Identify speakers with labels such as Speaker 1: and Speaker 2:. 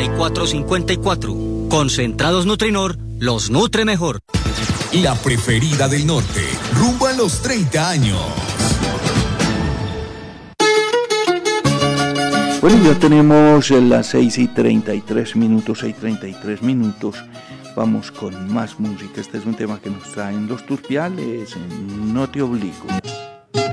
Speaker 1: 5454. Concentrados Nutrinor los nutre mejor.
Speaker 2: La preferida del norte, rumbo a los 30 años.
Speaker 3: Bueno, ya tenemos las 6:33. Vamos con más música. Este es un tema que nos traen los Turpiales en No Te Obligo.